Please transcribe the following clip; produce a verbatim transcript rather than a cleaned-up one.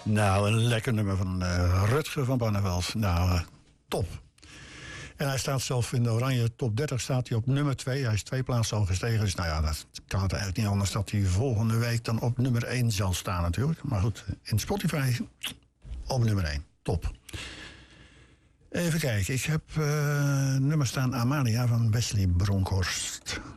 Nou, een lekker nummer van uh, Rutger van Barneveld. Nou, uh, top. En hij staat zelf in de Oranje Top dertig, staat hij op nummer twee. Hij is twee plaatsen al gestegen. Dus nou ja, dat kan het eigenlijk niet anders dat hij volgende week dan op nummer één zal staan natuurlijk. Maar goed, in Spotify op nummer één. Top. Even kijken, ik heb uh, nummer staan Amalia van Wesley Bronkhorst.